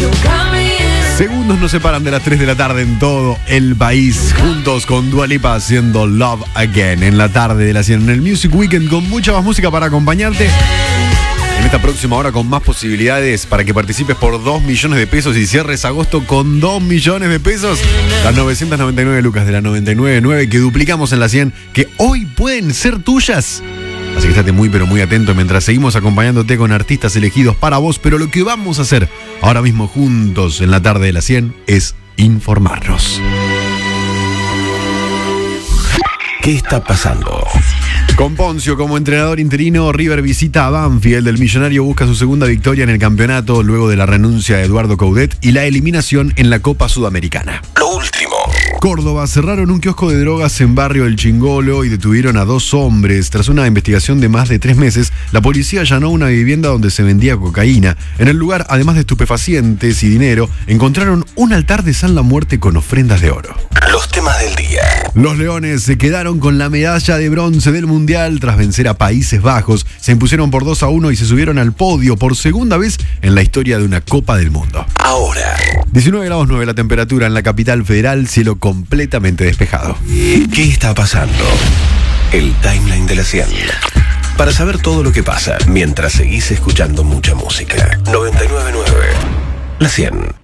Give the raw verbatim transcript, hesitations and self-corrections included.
Segundos nos separan de las tres de la tarde en todo el país, juntos con Dua Lipa haciendo Love Again en la tarde de la cien en el Music Weekend, con mucha más música para acompañarte en esta próxima hora, con más posibilidades para que participes por dos millones de pesos y cierres agosto con dos millones de pesos. Las novecientas noventa y nueve lucas de la noventa y nueve nueve que duplicamos en la cien, que hoy pueden ser tuyas. Así que estate muy pero muy atento mientras seguimos acompañándote con artistas elegidos para vos. Pero lo que vamos a hacer ahora mismo juntos en la tarde de la cien es informarnos. ¿Qué está pasando? Con Poncio como entrenador interino, River visita a Banfield. El millonario busca su segunda victoria en el campeonato luego de la renuncia de Eduardo Coudet y la eliminación en la Copa Sudamericana. Lo último. Córdoba, cerraron un kiosco de drogas en barrio El Chingolo y detuvieron a dos hombres. Tras una investigación de más de tres meses, la policía allanó una vivienda donde se vendía cocaína. En el lugar, además de estupefacientes y dinero, encontraron un altar de San La Muerte con ofrendas de oro. Los temas del día. Los Leones se quedaron con la medalla de bronce del Mundial tras vencer a Países Bajos. Se impusieron por dos a uno y se subieron al podio por segunda vez en la historia de una Copa del Mundo. Ahora. diecinueve grados nueve la temperatura en la capital federal, cielo completamente despejado. ¿Qué está pasando? El timeline de la cien. Para saber todo lo que pasa mientras seguís escuchando mucha música. noventa y nueve nueve La cien.